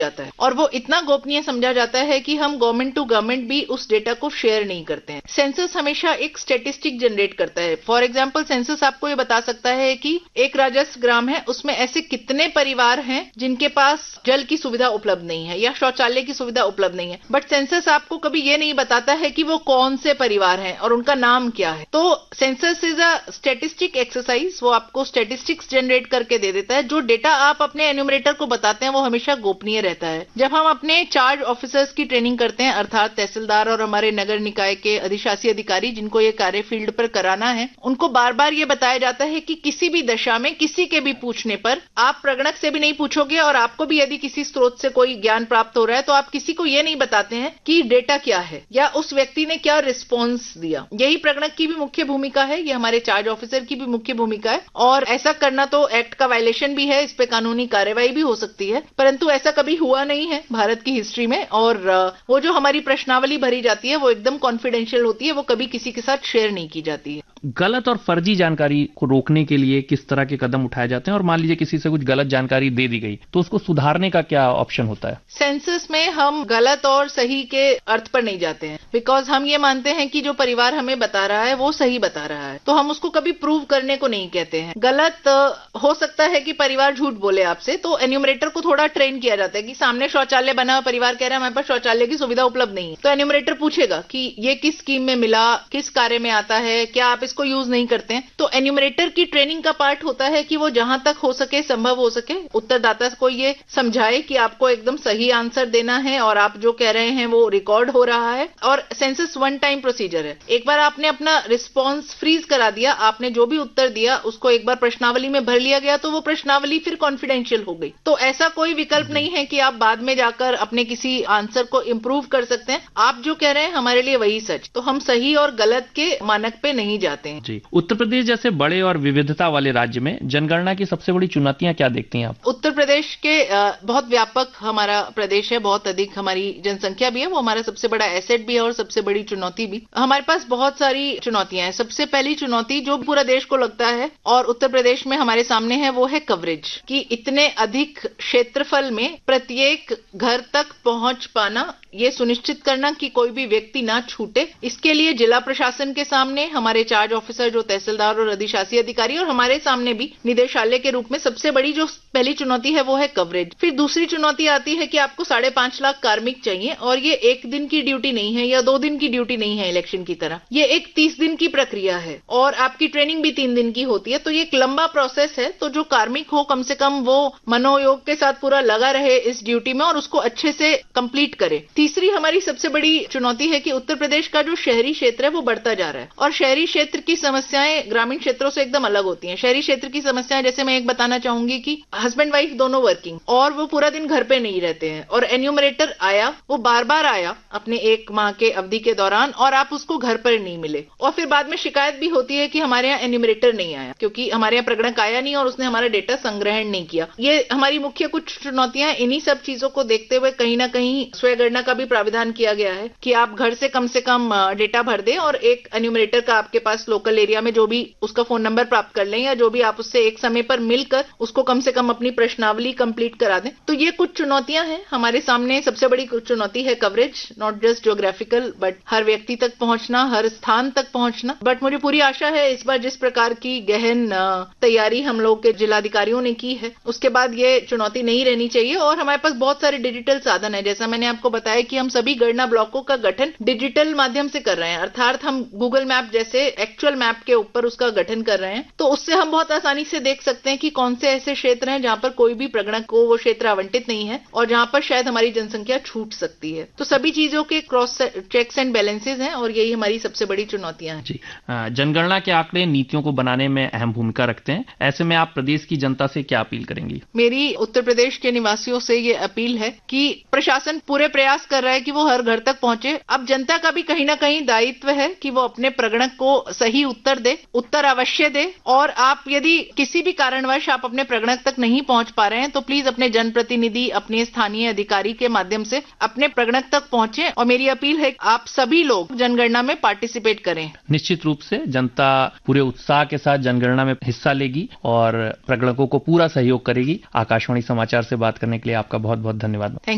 जाता है और वो इतना गोपनीय समझा जाता है कि हम गवर्नमेंट टू गवर्नमेंट भी उस डेटा को शेयर नहीं करते हैं। सेंसस हमेशा एक स्टैटिस्टिक जनरेट करता है। फॉर एग्जांपल सेंसस आपको ये बता सकता है कि एक राजस्व ग्राम है, उसमें ऐसे कितने परिवार हैं जिनके पास जल की सुविधा उपलब्ध नहीं है या शौचालय की सुविधा उपलब्ध नहीं है, बट सेंसस आपको कभी ये नहीं बताता है कि वो कौन से परिवार हैं और उनका नाम क्या है। तो census is a statistic exercise, वो आपको स्टैटिस्टिक्स जनरेट करके दे देता है। जो डेटा आप अपने एन्यूमरेटर को बताते हैं वो हमेशा गोपनीय रहता है। जब हम अपने चार्ज ऑफिसर्स की ट्रेनिंग करते हैं, अर्थात तहसीलदार और हमारे नगर निकाय के अधिशासी अधिकारी जिनको ये कार्य फील्ड पर कराना है, उनको बार बार ये बताया जाता है कि किसी भी दशा में किसी के भी पूछने पर आप प्रगणक से भी नहीं पूछोगे और आपको भी यदि किसी स्रोत से कोई ज्ञान प्राप्त हो रहा है तो आप किसी को ये नहीं बताते हैं कि डेटा क्या है या उस व्यक्ति ने क्या रिस्पॉन्स दिया। यही प्रगणक की भी मुख्य भूमिका है, ये हमारे चार्ज ऑफिसर की भी मुख्य भूमिका है और ऐसा करना तो एक्ट का वायलेशन भी है, इस पे कानूनी कार्रवाई भी हो सकती है, परंतु ऐसा कभी हुआ नहीं है भारत की हिस्ट्री में। और वो जो हमारी प्रश्नावली भरी जाती है वो एकदम कॉन्फिडेंशियल होती है, वो कभी किसी के साथ शेयर नहीं की जाती है। गलत और फर्जी जानकारी को रोकने के लिए किस तरह के कदम उठाए जाते हैं और मान लीजिए किसी से कुछ गलत जानकारी दे दी गई तो उसको सुधारने का क्या ऑप्शन होता है? सेंसस में हम गलत और सही के अर्थ पर नहीं जाते हैं, बिकॉज हम ये मानते हैं कि जो परिवार हमें बता रहा है वो सही बता रहा है, तो हम उसको कभी प्रूव करने को नहीं कहते हैं। गलत हो सकता है कि परिवार झूठ बोले आपसे, तो एन्यूमरेटर को थोड़ा ट्रेन किया जाता है कि सामने शौचालय बना हुआ परिवार कह रहा है हमारे पास शौचालय की सुविधा उपलब्ध नहीं है, तो एन्यूमरेटर पूछेगा कि ये किस स्कीम में मिला, किस कार्य में आता है, क्या आप इसको यूज नहीं करते हैं। तो एन्यूमरेटर की ट्रेनिंग का पार्ट होता है कि वो जहां तक हो सके, संभव हो सके, उत्तरदाता को ये समझाए कि आपको एकदम सही आंसर देना है और आप जो कह रहे हैं वो रिकॉर्ड हो रहा है। और सेंसस वन टाइम प्रोसीजर है, एक बार आपने अपना रिस्पॉन्स फ्रीज करा दिया, आपने जो भी उत्तर दिया उसको एक बार प्रश्नावली में भर लिया गया तो वो प्रश्नावली फिर कॉन्फिडेंशियल हो गई। तो ऐसा कोई विकल्प नहीं है कि आप बाद में जाकर अपने किसी आंसर को इंप्रूव कर सकते हैं। आप जो कह रहे हैं हमारे लिए वही सच, तो हम सही और गलत के मानक पे नहीं जाते हैं। जी, उत्तर प्रदेश जैसे बड़े और विविधता वाले राज्य में जनगणना की सबसे बड़ी चुनौतियां क्या देखती हैं आप? उत्तर प्रदेश के बहुत व्यापक हमारा प्रदेश है, बहुत अधिक हमारी जनसंख्या भी है, वो हमारा सबसे बड़ा एसेट भी है और सबसे बड़ी चुनौती भी। हमारे पास बहुत सारी चुनौतियां हैं। सबसे पहली चुनौती जो पूरा देश को लगता है और उत्तर प्रदेश में हमारे सामने है वो है कवरेज, कि इतने अधिक क्षेत्रफल में प्रत्येक घर तक पहुंच पाना, ये सुनिश्चित करना कि कोई भी व्यक्ति ना छूटे। इसके लिए जिला प्रशासन के सामने हमारे चार्ज ऑफिसर जो तहसीलदार और अधिशासी अधिकारी और हमारे सामने भी निदेशालय के रूप में सबसे बड़ी जो पहली चुनौती है वो है कवरेज। फिर दूसरी चुनौती आती है कि आपको 5.5 लाख कार्मिक चाहिए और ये एक दिन की ड्यूटी नहीं है या 2 दिन की ड्यूटी नहीं है इलेक्शन की तरह, ये एक 30 दिन की प्रक्रिया है और आपकी ट्रेनिंग भी 3 दिन की होती है। तो ये एक लंबा प्रोसेस है, तो जो कार्मिक हो कम से कम वो मनोयोग के साथ पूरा लगा रहे इस ड्यूटी में और उसको अच्छे से कंप्लीट करे। तीसरी हमारी सबसे बड़ी चुनौती है कि उत्तर प्रदेश का जो शहरी क्षेत्र है वो बढ़ता जा रहा है और शहरी क्षेत्र की समस्याएं ग्रामीण क्षेत्रों से एकदम अलग होती हैं। शहरी क्षेत्र की समस्याएं जैसे मैं एक बताना चाहूंगी कि हस्बैंड वाइफ दोनों वर्किंग और वो पूरा दिन घर पे नहीं रहते हैं और एन्यूमरेटर आया, वो बार बार आया अपने 1 माह के अवधि के दौरान और आप उसको घर पर नहीं मिले और फिर बाद में शिकायत भी होती है कि हमारे यहाँ एन्यूमरेटर नहीं आया क्योंकि हमारे यहाँ प्रगणक आया नहीं और उसने हमारा डेटा संग्रहण नहीं किया। ये हमारी मुख्य कुछ चुनौतियां। इन्हीं सब चीजों को देखते हुए कहीं ना कहीं स्वयगणना का भी प्राविधान किया गया है कि आप घर से कम डेटा भर दें और एक एन्यूमरेटर का आपके पास लोकल एरिया में जो भी उसका फोन नंबर प्राप्त कर लें या जो भी आप उससे एक समय पर मिलकर उसको कम से कम अपनी प्रश्नावली कंप्लीट करा दें। तो ये कुछ चुनौतियां हैं हमारे सामने। सबसे बड़ी चुनौती है coverage, not just geographical but हर व्यक्ति तक पहुंचना, हर स्थान तक पहुंचना। बट मुझे पूरी आशा है इस बार जिस प्रकार की गहन तैयारी हम लोग के जिलाधिकारियों ने की है उसके बाद ये चुनौती नहीं रहनी चाहिए। और हमारे पास बहुत सारे डिजिटल साधन है, जैसा मैंने आपको बताया कि हम सभी गणना ब्लॉकों का गठन डिजिटल माध्यम से कर रहे हैं, अर्थात हम गूगल मैप जैसे एक्चुअल मैप के ऊपर उसका गठन कर रहे हैं। तो उससे हम बहुत आसानी से देख सकते हैं कि कौन से ऐसे क्षेत्र हैं जहां पर कोई भी प्रगणक को वो क्षेत्र आवंटित नहीं है और जहां पर शायद हमारी जनसंख्या छूट सकती है। तो सभी चीजों के क्रॉस चेक्स एंड बैलेंसेस हैं और यही हमारी सबसे बड़ी चुनौतियां हैं। जी, जनगणना के आंकड़े नीतियों को बनाने में अहम भूमिका रखते हैं, ऐसे में आप प्रदेश की जनता से क्या अपील करेंगी? मेरी उत्तर प्रदेश के निवासियों से ये अपील है कि प्रशासन पूरे प्रयास कर रहा है कि वो हर घर तक पहुंचे। अब जनता का भी कहीं ना कहीं दायित्व है कि वो अपने प्रगणक को सही उत्तर दे, उत्तर अवश्य दे। और आप यदि किसी भी कारणवश आप अपने प्रगणक तक नहीं पहुंच पा रहे हैं तो प्लीज अपने जनप्रतिनिधि, अपने स्थानीय अधिकारी के माध्यम से अपने प्रगणक तक पहुंचे। और मेरी अपील है आप सभी लोग जनगणना में पार्टिसिपेट करें। निश्चित रूप से जनता पूरे उत्साह के साथ जनगणना में हिस्सा लेगी और प्रगणकों को पूरा सहयोग करेगी। आकाशवाणी समाचार से बात करने के लिए आपका बहुत बहुत धन्यवाद।